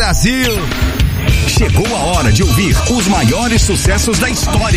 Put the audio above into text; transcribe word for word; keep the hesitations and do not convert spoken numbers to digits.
Brasil. Chegou a hora de ouvir os maiores sucessos da história.